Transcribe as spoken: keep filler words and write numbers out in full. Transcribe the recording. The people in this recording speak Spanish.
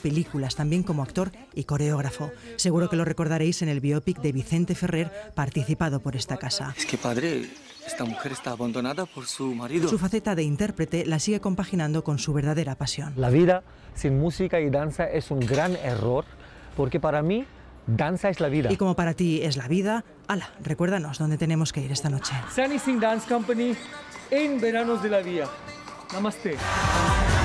películas, también como actor y coreógrafo. Seguro que lo recordaréis en el biopic de Vicente Ferrer, participado por esta casa. Es que, padre, esta mujer está abandonada por su marido. Su faceta de intérprete la sigue compaginando con su verdadera pasión. La vida sin música y danza es un gran error, porque para mí, danza es la vida. Y como para ti es la vida, ala, recuérdanos dónde tenemos que ir esta noche. Sunny Singh Dance Company en Veranos de la Vía. Namaste.